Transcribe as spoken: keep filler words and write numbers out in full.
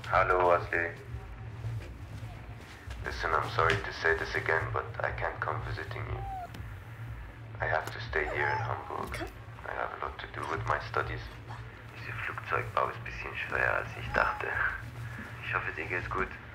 Hallo, Asli. Listen, I'm sorry to say this again, but I can't come visiting you. I have to stay here in Hamburg. I have a lot to do with my studies. Diese Flugzeugbau ist ein bisschen schwerer als ich dachte. Ich hoffe, dir geht's gut.